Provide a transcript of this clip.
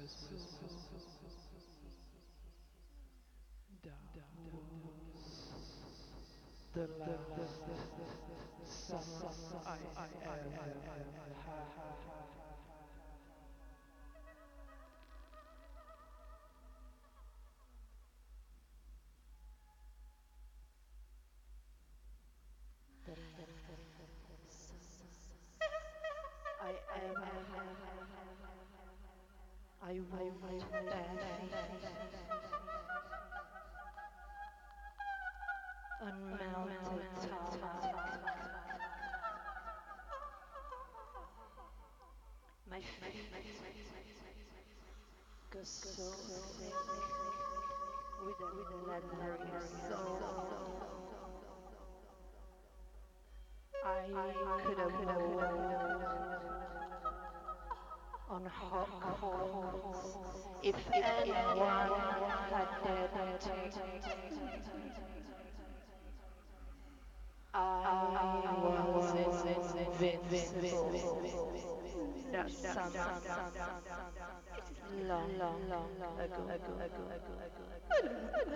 The last song I ever had. I ever I won't unmelted top. My feet go so sick with a leathery soul. I could have walked on hot coals if anyone had dared to. I was invincible. That summer, long ago.